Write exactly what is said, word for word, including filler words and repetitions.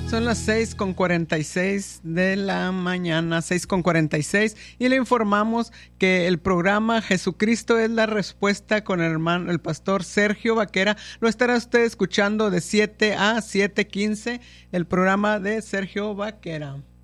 Son las seis con cuarenta y seis de la mañana, seis con cuarenta y seis, y le informamos que el programa Jesucristo es la respuesta con el hermano, el pastor Sergio Vaquera. Lo estará usted escuchando de siete a siete quince, el programa de Sergio Vaquera.